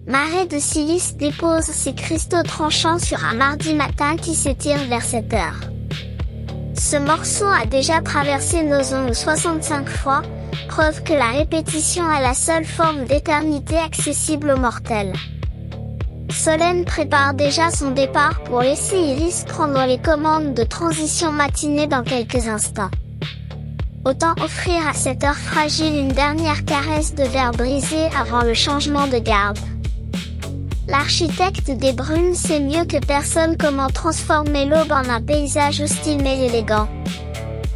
Marais de Silice dépose ses cristaux tranchants sur un mardi matin qui s'étire vers 7 heures. Ce morceau a déjà traversé nos ondes 65 fois, preuve que la répétition est la seule forme d'éternité accessible aux mortels. Solène prépare déjà son départ pour laisser Iris prendre les commandes de transition matinée dans quelques instants. Autant offrir à cette heure fragile une dernière caresse de verre brisé avant le changement de garde. L'architecte des brumes sait mieux que personne comment transformer l'aube en un paysage hostile mais élégant.